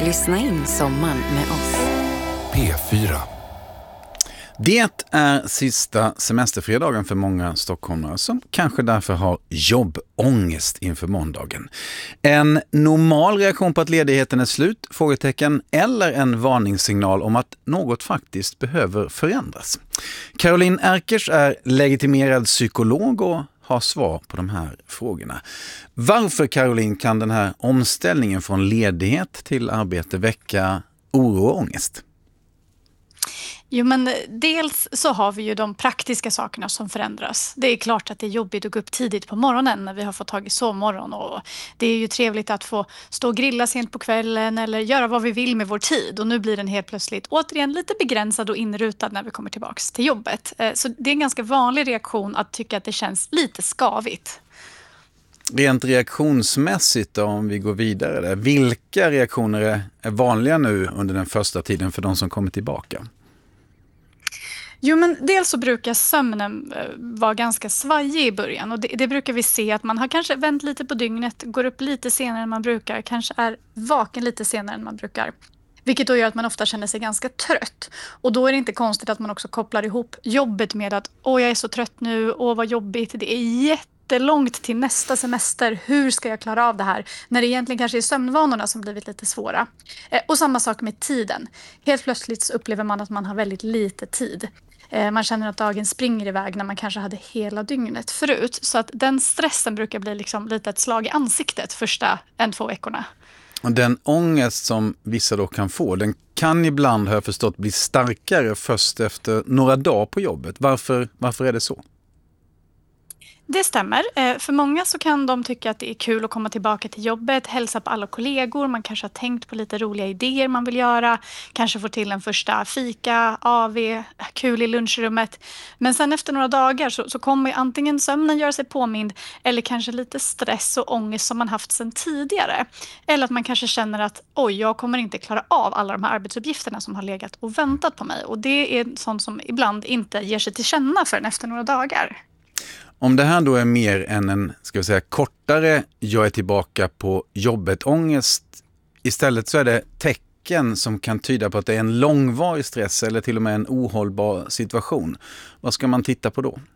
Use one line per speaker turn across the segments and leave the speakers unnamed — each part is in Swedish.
Lyssna in sommaren med oss.
P4. Det är sista semesterfredagen för många stockholmare som kanske därför har jobbångest inför måndagen. En normal reaktion på att ledigheten är slut, frågetecken, eller en varningssignal om att något faktiskt behöver förändras. Caroline Erkers är legitimerad psykolog och har svar på de här frågorna. Varför, Caroline, kan den här omställningen från ledighet till arbete väcka oro och ångest?
Jo, men dels så har vi ju de praktiska sakerna som förändras. Det är klart att det är jobbigt att gå upp tidigt på morgonen när vi har fått tag i sovmorgon. Och det är ju trevligt att få stå och grilla sent på kvällen eller göra vad vi vill med vår tid. Och nu blir den helt plötsligt återigen lite begränsad och inrutad när vi kommer tillbaka till jobbet. Så det är en ganska vanlig reaktion att tycka att det känns lite skavigt.
Rent reaktionsmässigt då, om vi går vidare där, vilka reaktioner är vanliga nu under den första tiden för de som kommer tillbaka?
Jo, men dels så brukar sömnen vara ganska svajig i början och det brukar vi se att man har kanske vänt lite på dygnet, går upp lite senare än man brukar, kanske är vaken lite senare än man brukar. Vilket då gör att man ofta känner sig ganska trött. Och då är det inte konstigt att man också kopplar ihop jobbet med att jag är så trött nu, vad jobbigt, det är jättelångt till nästa semester. Hur ska jag klara av det här? När det egentligen kanske är sömnvanorna som blivit lite svåra. Och samma sak med tiden. Helt plötsligt så upplever man att man har väldigt lite tid. Man känner att dagen springer iväg när man kanske hade hela dygnet förut. Så att den stressen brukar bli liksom lite ett slag i ansiktet första 1-2 veckorna.
Och den ångest som vissa då kan få, den kan ibland, har jag förstått, bli starkare först efter några dagar på jobbet. Varför är det så?
Det stämmer. För många så kan de tycka att det är kul att komma tillbaka till jobbet, hälsa på alla kollegor. Man kanske har tänkt på lite roliga idéer man vill göra. Kanske få till en första fika, AV, kul i lunchrummet. Men sen efter några dagar så kommer antingen sömnen göra sig påmind eller kanske lite stress och ångest som man haft sedan tidigare. Eller att man kanske känner att jag kommer inte klara av alla de här arbetsuppgifterna som har legat och väntat på mig. Och det är sånt som ibland inte ger sig till känna förrän efter några dagar.
Om det här då är mer än en, kortare jag är tillbaka på jobbet ångest, istället så är det tecken som kan tyda på att det är en långvarig stress eller till och med en ohållbar situation. Vad ska man titta på då?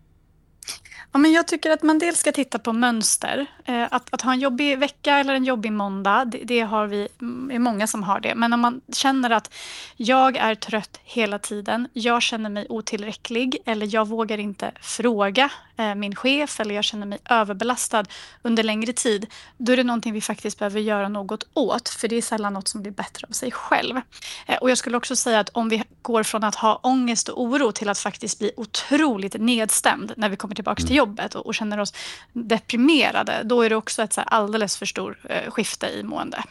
Ja, men jag tycker att man dels ska titta på mönster. Att ha en jobbig vecka eller en jobbig måndag, det har vi, är många som har det. Men om man känner att jag är trött hela tiden, jag känner mig otillräcklig eller jag vågar inte fråga min chef eller jag känner mig överbelastad under längre tid, då är det någonting vi faktiskt behöver göra något åt. För det är sällan något som blir bättre av sig själv. Och jag skulle också säga att om vi går från att ha ångest och oro till att faktiskt bli otroligt nedstämd när vi kommer tillbaka till jobbet och känner oss deprimerade, då är det också ett så här alldeles för stor skifte i mående.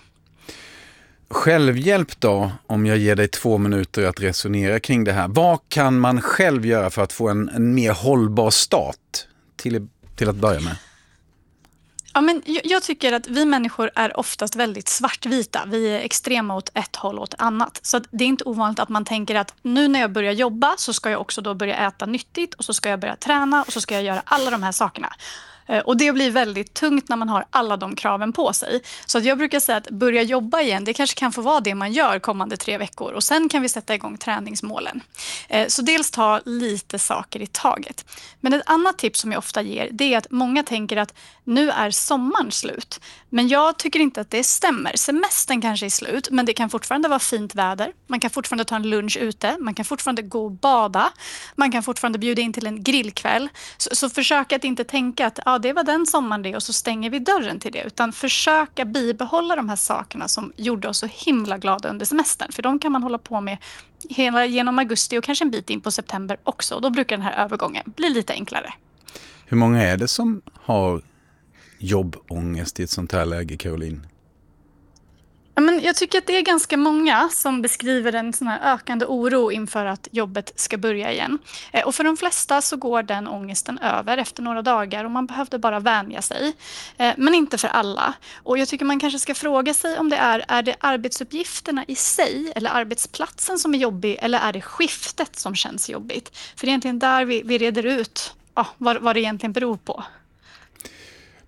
Självhjälp då, om jag ger dig 2 minuter att resonera kring det här. Vad kan man själv göra för att få en mer hållbar start till att börja med?
Ja, men jag tycker att vi människor är oftast väldigt svartvita. Vi är extrema åt ett håll och åt annat. Så att det är inte ovanligt att man tänker att nu när jag börjar jobba så ska jag också då börja äta nyttigt och så ska jag börja träna och så ska jag göra alla de här sakerna. Och det blir väldigt tungt när man har alla de kraven på sig. Så att jag brukar säga att börja jobba igen, det kanske kan få vara det man gör kommande 3 veckor. Och sen kan vi sätta igång träningsmålen. Så dels ta lite saker i taget. Men ett annat tips som jag ofta ger, det är att många tänker att nu är sommaren slut. Men jag tycker inte att det stämmer. Semestern kanske är slut, men det kan fortfarande vara fint väder. Man kan fortfarande ta en lunch ute. Man kan fortfarande gå och bada. Man kan fortfarande bjuda in till en grillkväll. Så försök att inte tänka att det var den sommaren det och så stänger vi dörren till det. Utan försöka bibehålla de här sakerna som gjorde oss så himla glada under semestern. För de kan man hålla på med hela genom augusti och kanske en bit in på september också. Då brukar den här övergången bli lite enklare.
Hur många är det som har jobbångest i ett sånt här läge, Caroline?
Ja, men jag tycker att det är ganska många som beskriver en sån här ökande oro inför att jobbet ska börja igen. Och för de flesta så går den ångesten över efter några dagar och man behövde bara vänja sig. Men inte för alla. Och jag tycker man kanske ska fråga sig om det är det arbetsuppgifterna i sig eller arbetsplatsen som är jobbig eller är det skiftet som känns jobbigt? För det är egentligen där vi reder ut vad det egentligen beror på.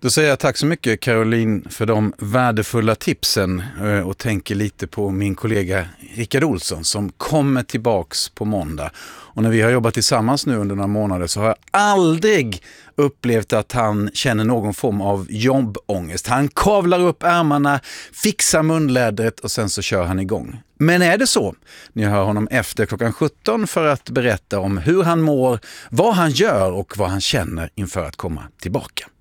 Då säger jag tack så mycket Caroline för de värdefulla tipsen och tänker lite på min kollega Rickard Olsson som kommer tillbaks på måndag. Och när vi har jobbat tillsammans nu under några månader så har jag aldrig upplevt att han känner någon form av jobbångest. Han kavlar upp ärmarna, fixar munlädret och sen så kör han igång. Men är det så? Ni hör honom efter klockan 17 för att berätta om hur han mår, vad han gör och vad han känner inför att komma tillbaka.